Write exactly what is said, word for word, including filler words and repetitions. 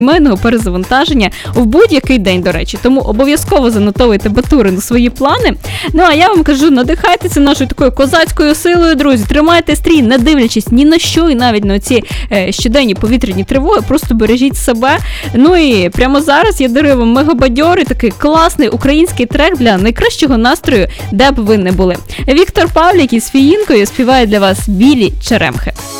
сімейного перезавантаження в будь-який день, до речі. Тому обов'язково занотовуйте Батурин у свої плани. Ну, а я вам кажу, надихайтеся нашою такою козацькою силою, друзі. Тримайте стрій, не дивлячись ні на що, і навіть на ці е, щоденні повітряні тривоги. Просто бережіть себе. Ну і прямо зараз я дарую вам мегабадьорий, такий класний український трек для найкращого настрою, де б ви не були. Віктор Павлік із Фіїнкою співає для вас «Білі черемхи».